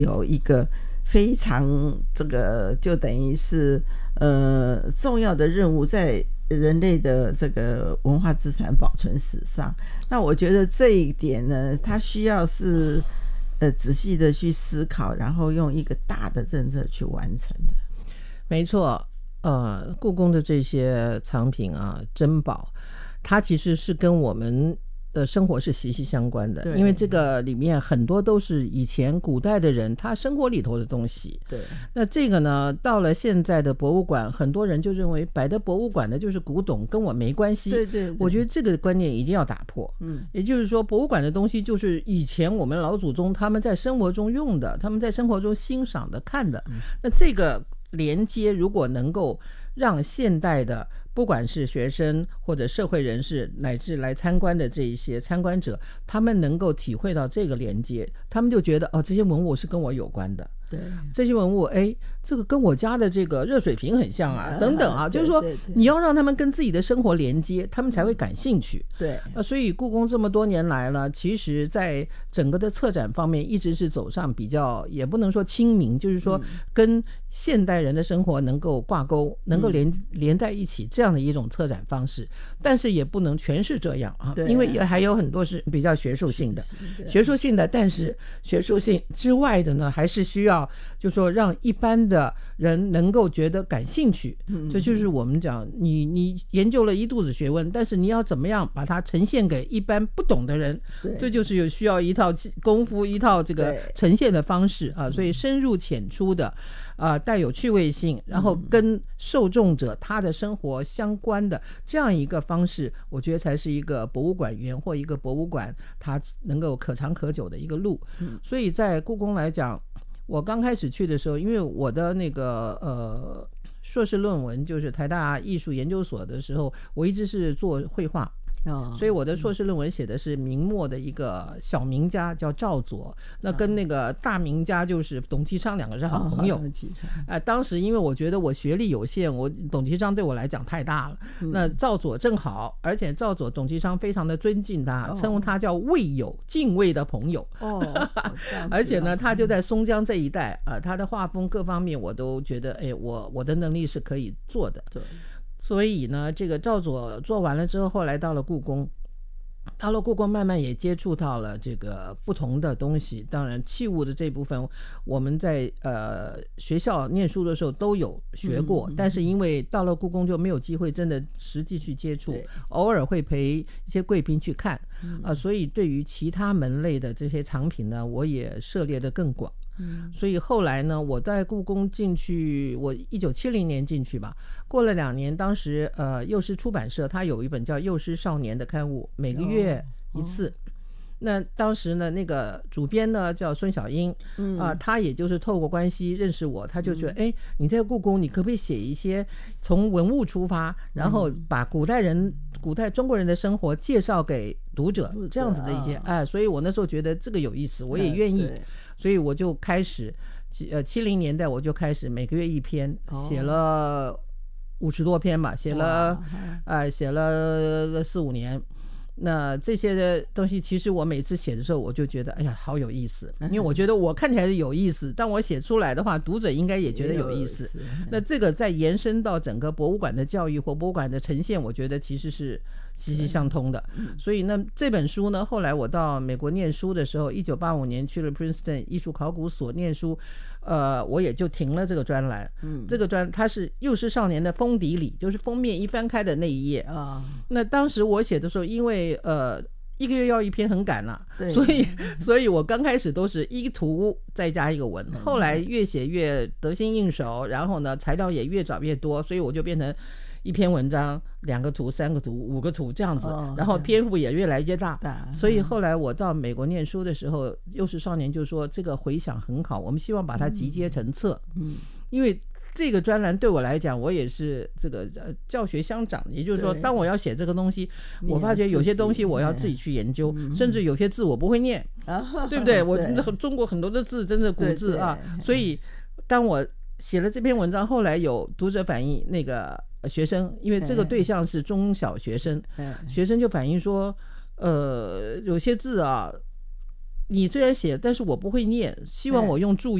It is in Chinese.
有一个非常这个就等于是重要的任务在人类的这个文化资产保存史上。那我觉得这一点呢，它需要是仔细的去思考，然后用一个大的政策去完成的。 没错，故宫的这些藏品啊、珍宝，它其实是跟我们的生活是息息相关的，因为这个里面很多都是以前古代的人他生活里头的东西。 对， 那这个呢，到了现在的博物馆，很多人就认为摆的博物馆的就是古董，跟我没关系。 对， 我觉得这个观念一定要打破。也就是说，博物馆的东西就是以前我们老祖宗他们在生活中用的，他们在生活中欣赏的、看的。那这个连接如果能够让现代的不管是学生或者社会人士乃至来参观的这一些参观者，他们能够体会到这个连接，他们就觉得这些文物是跟我有关的。 对， 这些文物这个跟我家的这个热水瓶很像啊，等等啊，就是说你要让他们跟自己的生活连接，他们才会感兴趣。 对， 所以故宫这么多年来了，其实在整个的策展方面一直是走上比较，也不能说亲民，就是说跟现代人的生活能够挂钩，能够连在一起这样的一种策展方式。但是也不能全是这样啊，因为还有很多是比较学术性的，但是学术性之外的呢，还是需要就说让一般的人能够觉得感兴趣。这就是我们讲你研究了一肚子学问，但是你要怎么样把它呈现给一般不懂的人，这就是有需要一套功夫，一套这个呈现的方式啊。所以深入浅出的带有趣味性，然后跟受众者他的生活相关的这样一个方式，我觉得才是一个博物馆员或一个博物馆它能够可长可久的一个路。所以在故宫来讲，我刚开始去的时候，因为我的那个硕士论文就是台大艺术研究所的时候，我一直是做绘画。所以我的硕士论文写的是明末的一个小名家叫赵佐，那跟那个大名家就是董其昌两个是好朋友。当时因为我觉得我学历有限，董其昌对我来讲太大了，那赵佐正好，而且赵佐董其昌非常的尊敬他，称呼他叫畏友，敬畏的朋友。而且呢他就在松江这一带他的画风各方面我都觉得我的能力是可以做的。所以呢这个赵佐做完了之后，后来到了故宫，慢慢也接触到了这个不同的东西。当然器物的这部分我们在学校念书的时候都有学过，但是因为到了故宫就没有机会真的实际去接触，偶尔会陪一些贵宾去看所以对于其他门类的这些藏品呢，我也涉猎的更广。所以后来呢，我在故宫进去，我1970年进去吧，过了2年，当时幼师出版社它有一本叫《幼师少年》的刊物，每个月一次。那当时呢，那个主编呢叫孙小英他也就是透过关系认识我，他就觉得你在故宫你可不可以写一些从文物出发，然后把古代中国人的生活介绍给读者这样子的一些所以我那时候觉得这个有意思，我也愿意，所以我就开始70年代我就开始每个月一篇，写了50多篇吧，写了4-5年。那这些的东西其实我每次写的时候我就觉得好有意思，因为我觉得我看起来是有意思，但我写出来的话读者应该也觉得有意思。那这个再延伸到整个博物馆的教育或博物馆的呈现，我觉得其实是息息相通的。所以呢这本书呢，后来我到美国念书的时候，1985年去了 Princeton 艺术考古所念书，我也就停了这个专栏。这个它是幼师少年的封底里，就是封面一翻开的那一页那当时我写的时候，因为一个月要一篇很赶了，所以我刚开始都是一图再加一个文，后来越写越得心应手，然后呢材料也越找越多，所以我就变成一篇文章2个图3个图5个图这样子然后篇幅也越来越大所以后来我到美国念书的时候，幼师少年就说这个回响很好，我们希望把它集结成册因为这个专栏对我来讲，我也是这个教学相长，也就是说当我要写这个东西，我发觉有些东西我要自己去研究，甚至有些字我不会念对不对？我中国很多的字真的古字所以当我写了这篇文章，后来有读者反映，那个学生，因为这个对象是中小学生，学生就反映说有些字你虽然写，但是我不会念，希望我用注